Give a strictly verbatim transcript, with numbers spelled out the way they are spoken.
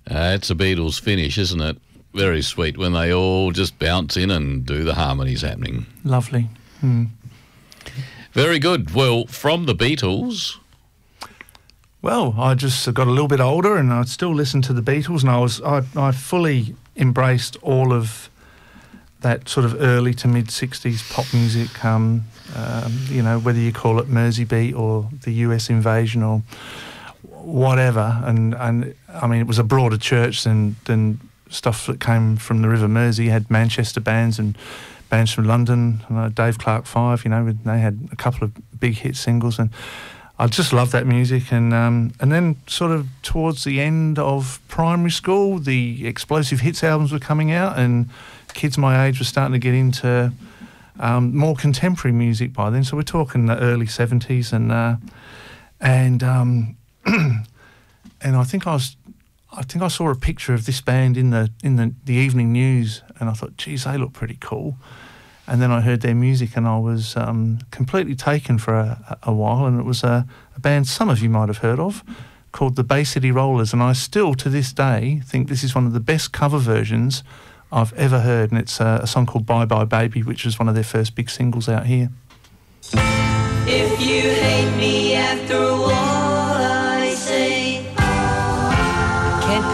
Uh, it's a Beatles finish, isn't it? Very sweet when they all just bounce in and do the harmonies happening. Lovely. Hmm. Very good. Well, from the Beatles... Well, I just got a little bit older and I still listened to the Beatles, and I was I, I fully embraced all of that sort of early to mid-sixties pop music, um, um, you know, whether you call it Mersey Beat or the U S Invasion or whatever. And, and I mean, it was a broader church than, than stuff that came from the River Mersey. You had Manchester bands and bands from London, uh, Dave Clark Five, you know, they had a couple of big hit singles, and I just loved that music. And um, and then sort of towards the end of primary school, the Explosive Hits albums were coming out, and kids my age were starting to get into um, more contemporary music by then. So we're talking the early seventies, and uh, and um, and I think I was, I think I saw a picture of this band in the in the, the evening news, and I thought, geez, they look pretty cool. And then I heard their music, and I was um, completely taken for a, a while. And it was a, a band some of you might have heard of, called the Bay City Rollers. And I still, to this day, think this is one of the best cover versions I've ever heard. And it's a, a song called Bye Bye Baby, which was one of their first big singles out here. If you hate me after a while,